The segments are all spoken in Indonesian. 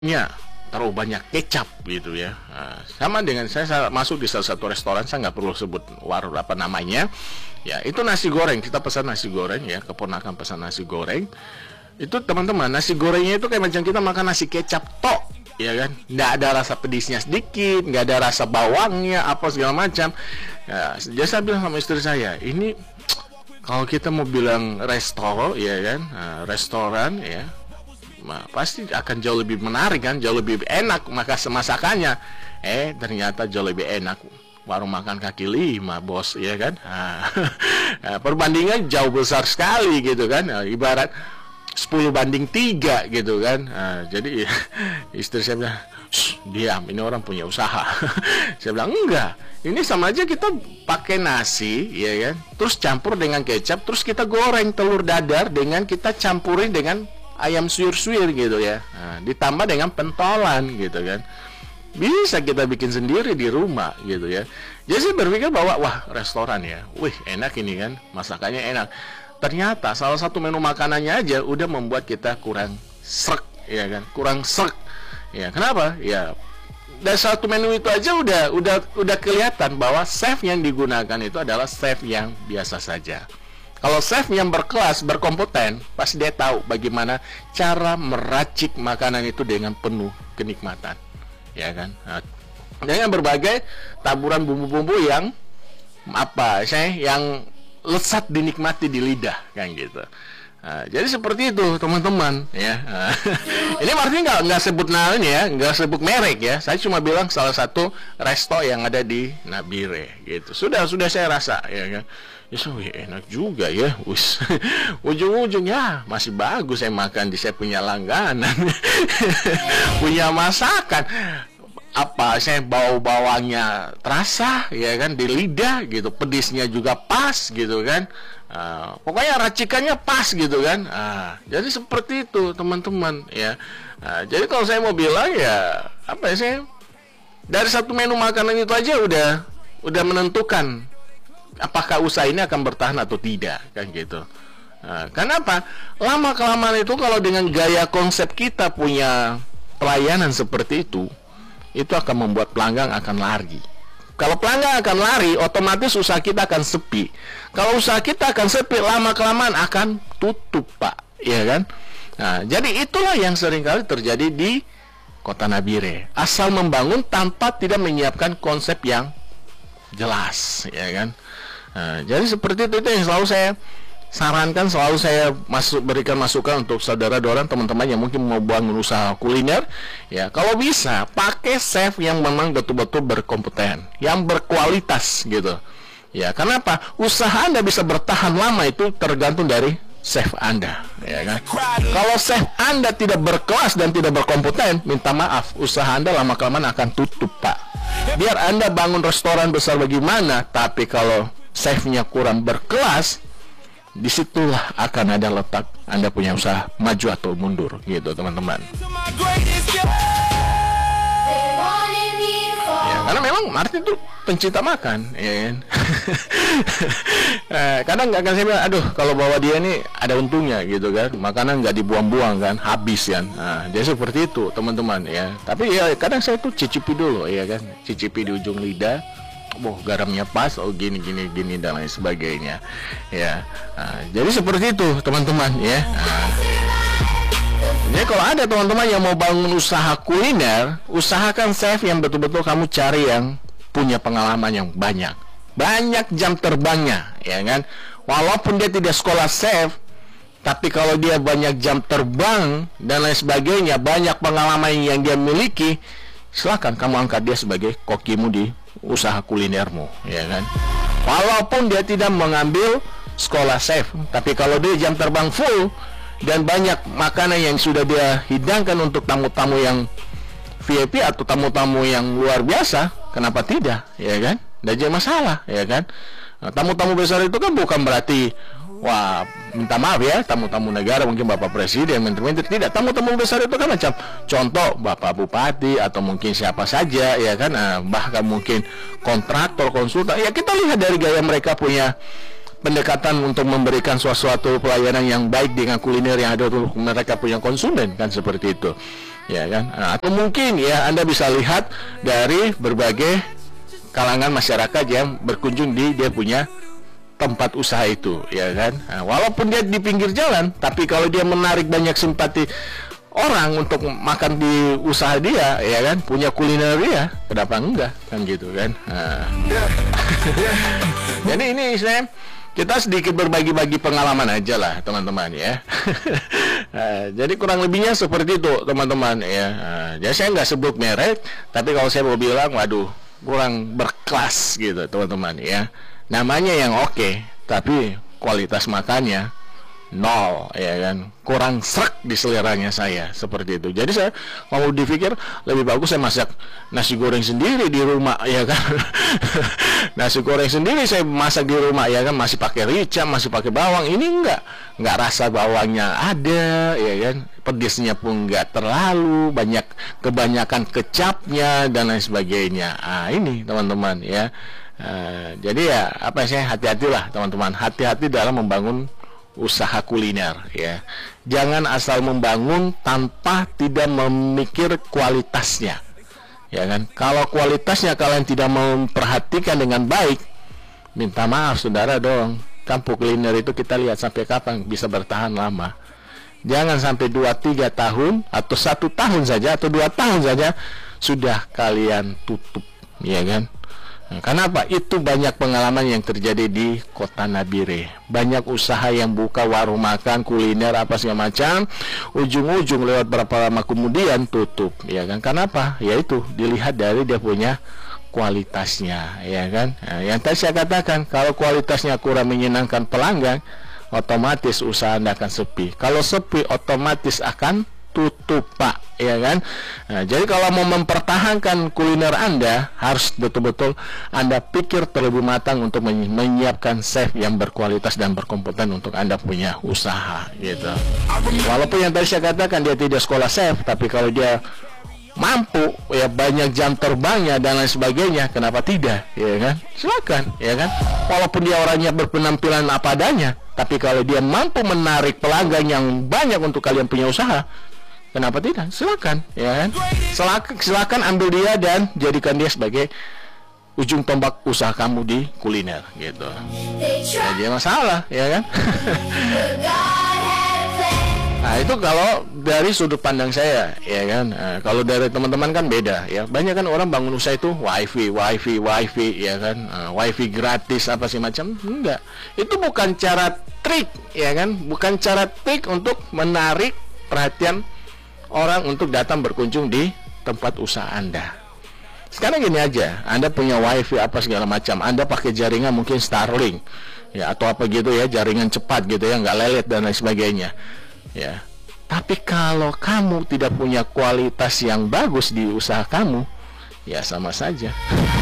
Ya, terlalu banyak kecap gitu ya. Nah, sama dengan saya masuk di salah satu restoran, saya nggak perlu sebut warung apa namanya. Ya, itu nasi goreng. Kita pesan nasi goreng ya, keponakan pesan nasi goreng. Itu teman-teman, nasi gorengnya itu kayak macam kita makan nasi kecap tok, ya kan? Nggak ada rasa pedisnya sedikit, nggak ada rasa bawangnya, apa segala macam. Ya, jadi saya bilang sama istri saya, ini kalau kita mau bilang resto, ya kan, restoran ya, pasti akan jauh lebih menarik kan, jauh lebih enak masakannya. Ternyata jauh lebih enak warung makan kaki lima, bos, ya kan. Perbandingan jauh besar sekali gitu kan. Ibarat 10 banding 3 gitu kan. Jadi istri saya bilang, diam, ini orang punya usaha. Saya bilang enggak, ini sama aja kita pakai nasi, ya kan, terus campur dengan kecap, terus kita goreng telur dadar dengan kita campurin dengan ayam suir-suir gitu ya. Ditambah dengan pentolan gitu kan. Bisa kita bikin sendiri di rumah gitu ya. Jadi saya berpikir bahwa wah, restoran ya, wih enak ini kan, masakannya enak. Ternyata salah satu menu makanannya aja udah membuat kita kurang srek, ya kan, kurang srek. Ya, kenapa? Ya, dari satu menu itu aja udah kelihatan bahwa chef yang digunakan itu adalah chef yang biasa saja. Kalau chef yang berkelas, berkompeten, pasti dia tahu bagaimana cara meracik makanan itu dengan penuh kenikmatan, ya kan? Dengan berbagai taburan bumbu-bumbu yang yang lezat dinikmati di lidah, kan gitu. Jadi seperti itu teman-teman ya. Ini artinya nggak sebut namanya ya, nggak sebut merek ya. Saya cuma bilang salah satu resto yang ada di Nabire gitu. Sudah saya rasa ya kan. Enak juga ya. Ujung-ujungnya masih bagus saya makan di saya punya langganan. Punya masakan. Saya bau-bawangnya terasa ya kan di lidah gitu, pedisnya juga pas gitu kan. Pokoknya racikannya pas gitu kan. Jadi seperti itu teman-teman ya. Jadi kalau saya mau bilang ya saya dari satu menu makanan itu aja udah menentukan apakah usaha ini akan bertahan atau tidak kan gitu. Kenapa? Lama kelamaan itu kalau dengan gaya konsep kita punya pelayanan seperti itu akan membuat pelanggan akan lari. Kalau pelanggan akan lari, otomatis usaha kita akan sepi. Kalau usaha kita akan sepi, lama kelamaan akan tutup, Pak, ya kan? Jadi itulah yang seringkali terjadi di Kota Nabire. Asal membangun tanpa tidak menyiapkan konsep yang jelas, ya kan? Jadi seperti itu yang selalu saya sarankan, selalu saya berikan masukan untuk saudara-saudara, teman-teman yang mungkin mau bangun usaha kuliner ya. Kalau bisa pakai chef yang memang betul-betul berkompeten, yang berkualitas gitu ya. Karena apa? Usaha Anda bisa bertahan lama itu tergantung dari chef Anda, ya kan. Kalau chef Anda tidak berkelas dan tidak berkompeten, minta maaf, usaha Anda lama kelamaan akan tutup, Pak. Biar Anda bangun restoran besar bagaimana, tapi kalau chefnya kurang berkelas, disitulah akan ada letak Anda punya usaha maju atau mundur gitu teman-teman. Ya, karena memang Martin itu pencinta makan, ya kan. Kadang nggak akan saya bilang, aduh kalau bawa dia ini ada untungnya gitu kan, makanan nggak dibuang-buang kan, habis kan. Dia seperti itu teman-teman ya. Tapi ya kadang saya tuh cicipi dulu ya kan, cicipi di ujung lidah. Garamnya pas, gini dan lain sebagainya ya. Jadi seperti itu teman-teman ya. Jadi kalau ada teman-teman yang mau bangun usaha kuliner, usahakan chef yang betul-betul kamu cari yang punya pengalaman yang banyak jam terbangnya, ya kan. Walaupun dia tidak sekolah chef, tapi kalau dia banyak jam terbang dan lain sebagainya, banyak pengalaman yang dia miliki, silakan kamu angkat dia sebagai kokimu di usaha kulinermu, ya kan. Walaupun dia tidak mengambil sekolah chef, tapi kalau dia jam terbang full dan banyak makanan yang sudah dia hidangkan untuk tamu-tamu yang VIP atau tamu-tamu yang luar biasa, kenapa tidak, ya kan? Tidak jadi masalah, ya kan. Tamu-tamu besar itu kan bukan berarti wah, minta maaf ya, tamu-tamu negara, mungkin Bapak Presiden, menteri-menteri, tidak. Tamu-tamu besar itu kan macam contoh Bapak Bupati atau mungkin siapa saja, ya kan. Bahkan mungkin kontraktor, konsultan. Ya kita lihat dari gaya mereka punya pendekatan untuk memberikan suatu pelayanan yang baik dengan kuliner yang ada untuk mereka punya konsumen kan, seperti itu. ya kan? Nah, atau mungkin ya Anda bisa lihat dari berbagai kalangan masyarakat yang berkunjung di dia punya tempat usaha itu, ya kan? Nah, walaupun dia di pinggir jalan, tapi kalau dia menarik banyak simpati orang untuk makan di usaha dia, ya kan, punya kuliner dia, kenapa enggak, kan gitu kan. Nah. Jadi ini saya kita sedikit berbagi-bagi pengalaman aja lah teman-teman ya. Nah, jadi kurang lebihnya seperti itu teman-teman ya. Nah, jadi saya nggak sebut merek, tapi kalau saya mau bilang, waduh kurang berkelas gitu teman-teman ya. Namanya yang oke, tapi kualitas makannya nol, ya kan, kurang srek di seleranya saya, seperti itu. Jadi saya kalau dipikir lebih bagus saya masak nasi goreng sendiri di rumah, ya kan. Nasi goreng sendiri saya masak di rumah, ya kan, masih pakai rica, masih pakai bawang. Ini enggak rasa bawangnya ada, ya kan, pedesnya pun enggak terlalu banyak, kebanyakan kecapnya dan lain sebagainya. Ini teman-teman ya. Jadi ya apa sih, hati-hatilah teman-teman, hati-hati dalam membangun usaha kuliner ya. Jangan asal membangun tanpa tidak memikir kualitasnya, ya kan. Kalau kualitasnya kalian tidak memperhatikan dengan baik, minta maaf saudara dong, kampung kuliner itu kita lihat sampai kapan bisa bertahan lama. Jangan sampai 2-3 tahun atau 1 tahun saja atau 2 tahun saja sudah kalian tutup, ya kan. Karena apa? Itu banyak pengalaman yang terjadi di Kota Nabire. Banyak usaha yang buka warung makan, kuliner, apa segala macam, ujung-ujung lewat berapa lama kemudian tutup, ya kan? Karena apa? Yaitu dilihat dari dia punya kualitasnya, ya kan? Nah, yang tadi saya katakan, kalau kualitasnya kurang menyenangkan pelanggan, otomatis usaha Anda akan sepi. Kalau sepi, otomatis akan tutup, Pak, ya kan. Nah, jadi kalau mau mempertahankan kuliner Anda, harus betul-betul Anda pikir terlebih matang untuk menyiapkan chef yang berkualitas dan berkompeten untuk Anda punya usaha, gitu. Walaupun yang tadi saya katakan dia tidak sekolah chef, tapi kalau dia mampu, ya banyak jam terbangnya dan lain sebagainya, kenapa tidak, ya kan? Silakan, ya kan. Walaupun dia orangnya berpenampilan apa adanya, tapi kalau dia mampu menarik pelanggan yang banyak untuk kalian punya usaha, kenapa tidak? Silakan, ya kan? Silakan ambil dia dan jadikan dia sebagai ujung tombak usaha kamu di kuliner, gitu. Nah, dia masalah, ya kan? Nah, itu kalau dari sudut pandang saya, ya kan. Nah, kalau dari teman-teman kan beda, ya. Banyak kan orang bangun usaha itu wifi, ya kan. Wifi gratis apa sih macam? Enggak. Itu bukan cara trik, ya kan. Bukan cara trik untuk menarik perhatian orang untuk datang berkunjung di tempat usaha Anda. Sekarang gini aja, Anda punya wifi apa segala macam, Anda pakai jaringan mungkin Starlink, ya, atau apa gitu ya, jaringan cepat gitu ya, nggak lelet dan lain sebagainya. Ya, tapi kalau kamu tidak punya kualitas yang bagus di usaha kamu, ya sama saja.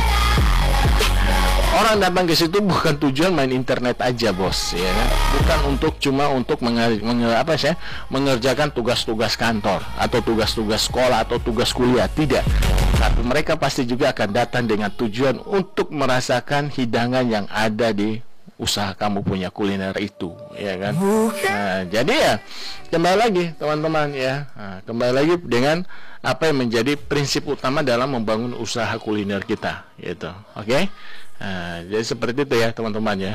Orang datang ke situ bukan tujuan main internet aja, bos, ya kan? Bukan cuma untuk mengerjakan tugas-tugas kantor atau tugas-tugas sekolah atau tugas kuliah, tidak. Tapi mereka pasti juga akan datang dengan tujuan untuk merasakan hidangan yang ada di usaha kamu punya kuliner itu, ya kan. Nah, jadi ya kembali lagi teman-teman ya, kembali lagi dengan apa yang menjadi prinsip utama dalam membangun usaha kuliner kita, gitu. Oke. Jadi seperti itu ya teman-teman ya.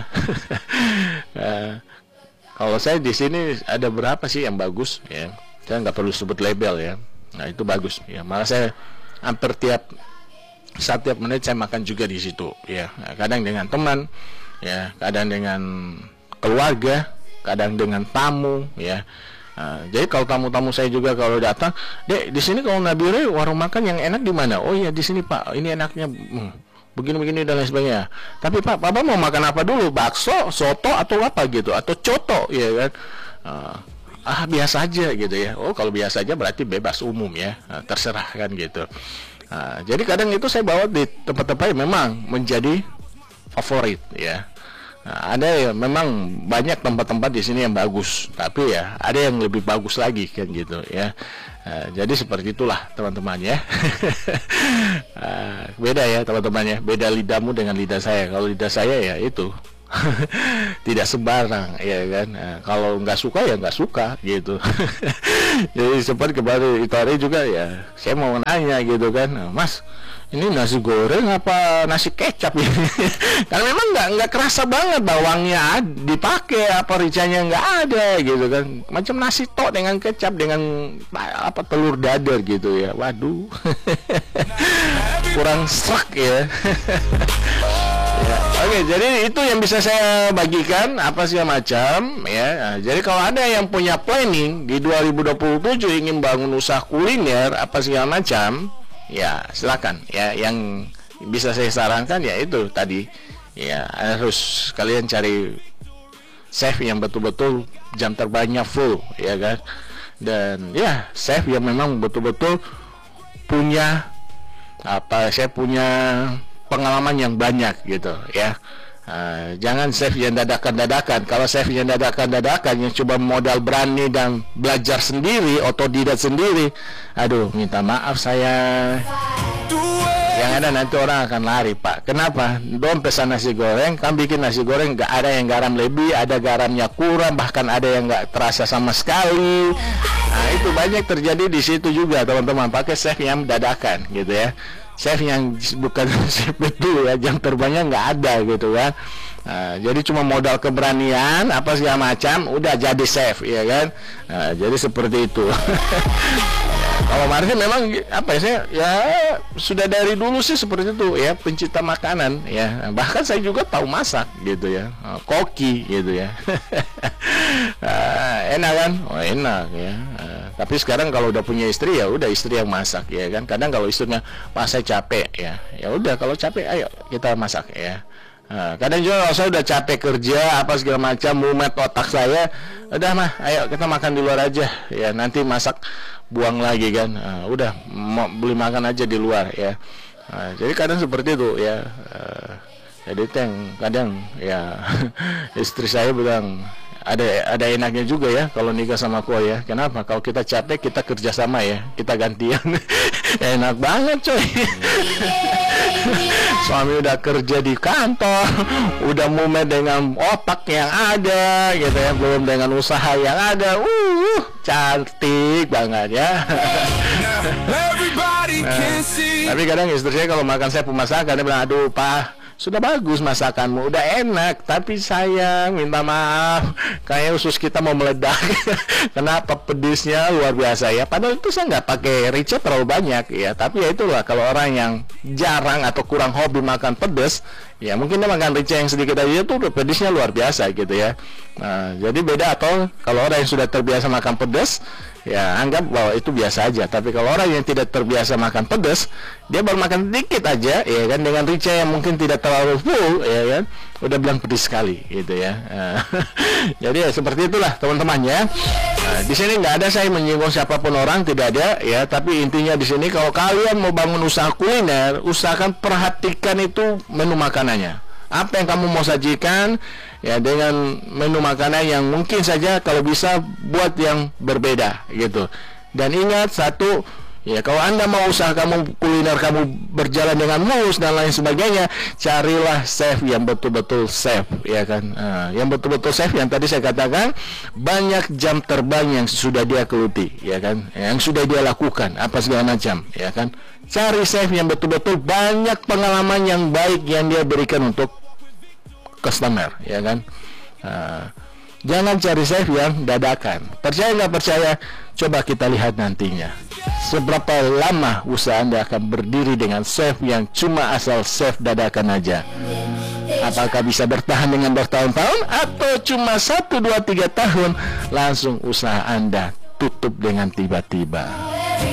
Kalau saya di sini ada berapa sih yang bagus ya, saya nggak perlu sebut label ya. Nah, itu bagus ya, malah saya hampir setiap menit saya makan juga di situ ya. Kadang dengan teman ya, kadang dengan keluarga, kadang dengan tamu ya. Jadi kalau tamu-tamu saya juga kalau datang, "Dek, di sini kalau Nabire warung makan yang enak di mana?" "Oh iya di sini, Pak. Ini enaknya begini-begini dan lain sebagainya." "Tapi Pak, Papa mau makan apa dulu? Bakso, soto atau apa gitu, atau coto?" ya kan. Biasa aja gitu ya. "Oh, kalau biasa aja berarti bebas umum ya. Terserah kan gitu." Jadi kadang itu saya bawa di tempat-tempat yang memang menjadi favorit ya. Ada ya memang banyak tempat-tempat di sini yang bagus, tapi ya ada yang lebih bagus lagi kan gitu ya. Jadi seperti itulah teman-teman ya. Beda ya teman-teman ya, beda lidahmu dengan lidah saya. Kalau lidah saya ya itu tidak sembarang, ya kan. Nah, kalau nggak suka ya nggak suka gitu. Jadi sempat kemarin itu hari juga ya, saya mau nanya gitu kan, Mas, ini nasi goreng apa nasi kecap ini? Karena memang nggak kerasa banget bawangnya dipakai, apa ricanya nggak ada gitu kan, macam nasi tok dengan kecap dengan apa telur dadar gitu ya. Waduh, kurang serak ya. Ya, oke, jadi itu yang bisa saya bagikan apa sih macam ya. Nah, jadi kalau ada yang punya planning di 2027 ingin bangun usaha kuliner apa segala macam, ya silakan ya. Yang bisa saya sarankan ya itu tadi ya, harus kalian cari chef yang betul-betul jam terbangnya full ya kan, dan ya chef yang memang betul-betul punya apa, saya punya pengalaman yang banyak gitu ya. Jangan chef yang dadakan-dadakan. Kalau chef yang dadakan-dadakan yang coba modal berani dan belajar sendiri, otodidak sendiri, aduh minta maaf saya, yang ada nanti orang akan lari, Pak. Kenapa? Dong pesan nasi goreng, kan bikin nasi goreng nggak ada yang garam lebih, ada garamnya kurang, bahkan ada yang nggak terasa sama sekali. Nah itu banyak terjadi di situ juga teman-teman, pakai chef yang dadakan gitu ya. Chef yang bukan chef itu ya, jam terbangnya nggak ada gitu kan. Nah, jadi cuma modal keberanian apa segala macam udah jadi chef ya kan. Nah, jadi seperti itu. Kalau Martin memang apa ya, saya ya sudah dari dulu sih seperti itu ya, pencinta makanan ya. Bahkan saya juga tahu masak gitu ya, koki gitu ya. Enak kan? Oh enak ya. Tapi sekarang kalau udah punya istri ya udah istri yang masak ya kan. Kadang kalau istrinya, Pak saya capek ya, ya udah kalau capek ayo kita masak ya. Kadang juga kalau saya udah capek kerja apa segala macam, mumet otak saya, udah mah ayo kita makan di luar aja ya, nanti masak buang lagi kan. Udah mau beli makan aja di luar ya. Jadi kadang seperti itu ya. Jadi kadang ya istri saya bilang ada enaknya juga ya kalau nikah sama aku ya. Kenapa? Kalau kita capek kita kerjasama ya, kita gantian. Enak banget coy. Suami udah kerja di kantor, udah mumet dengan otak yang ada gitu ya, belum dengan usaha yang ada. Cantik banget ya. Tapi kadang istri saya kalau makan saya pemasakan, dia bilang, aduh Pak, sudah bagus masakanmu, udah enak, tapi sayang minta maaf, kayaknya usus kita mau meledak. Kenapa? Pedisnya luar biasa ya. Padahal itu saya nggak pakai rica terlalu banyak ya, tapi ya itulah kalau orang yang jarang atau kurang hobi makan pedas ya, mungkin dia makan rica yang sedikit aja tuh pedisnya luar biasa gitu ya. Nah, jadi beda. Atau kalau orang yang sudah terbiasa makan pedas ya anggap bahwa itu biasa aja. Tapi kalau orang yang tidak terbiasa makan pedas, dia baru makan sedikit aja ya kan, dengan rica yang mungkin tidak terlalu full ya kan, udah bilang pedis sekali gitu ya. Jadi ya seperti itulah teman-teman ya. Di sini nggak ada saya menyinggung siapapun orang, tidak ada ya. Tapi intinya di sini kalau kalian mau bangun usaha kuliner, usahakan perhatikan itu menu makanannya. Apa yang kamu mau sajikan ya, dengan menu makanan yang mungkin saja kalau bisa buat yang berbeda gitu. Dan ingat satu ya, kalau Anda mau usaha kamu kuliner kamu berjalan dengan mulus dan lain sebagainya, carilah chef yang betul-betul chef ya kan. Yang betul-betul chef yang tadi saya katakan, banyak jam terbang yang sudah dia geluti ya kan, yang sudah dia lakukan apa segala macam ya kan. Cari chef yang betul-betul banyak pengalaman yang baik yang dia berikan untuk customer ya kan. Jangan cari chef yang dadakan. Percaya nggak percaya, coba kita lihat nantinya seberapa lama usaha Anda akan berdiri dengan chef yang cuma asal chef dadakan aja. Apakah bisa bertahan dengan bertahun-tahun, atau cuma 1, 2, 3 tahun langsung usaha Anda tutup dengan tiba-tiba.